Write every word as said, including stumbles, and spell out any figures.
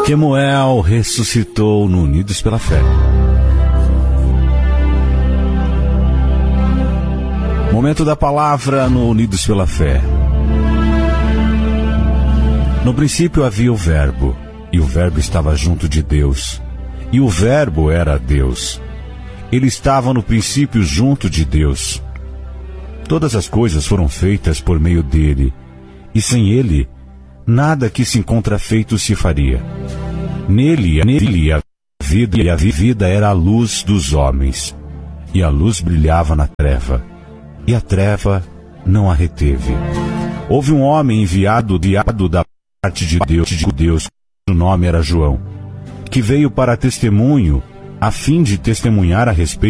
Quemuel ressuscitou no Unidos pela Fé. Momento da palavra no Unidos pela Fé. No princípio havia o Verbo, e o Verbo estava junto de Deus, e o Verbo era Deus. Ele estava no princípio junto de Deus. Todas as coisas foram feitas por meio dele, e sem ele, nada que se encontra feito se faria. Nele, nele a vida, e a vida era a luz dos homens, e a luz brilhava na treva, e a treva não a reteve. Houve um homem enviado, enviado da parte de Deus, de Deus, cujo nome era João, que veio para testemunho, a fim de testemunhar a respeito